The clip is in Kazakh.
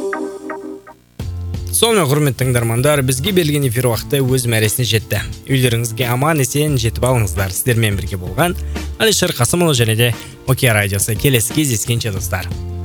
Сонымен құрметті тыңдармандар, бізге берілген эфир уақыты өз мәресіне жетті. Үйлеріңізге аман есен жетіп алыңыздар. Сіздермен бірге болған Алишер Қасымұлы және де Оке радиосы. Келесі кездескенше достар.